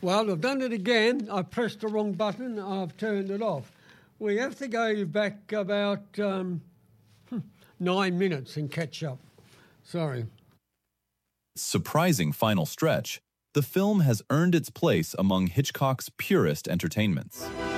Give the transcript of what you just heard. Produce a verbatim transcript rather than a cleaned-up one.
Well, I've done it again. I pressed the wrong button. I've turned it off. We have to go back about um, nine minutes and catch up. Sorry. Surprising final stretch, the film has earned its place among Hitchcock's purest entertainments.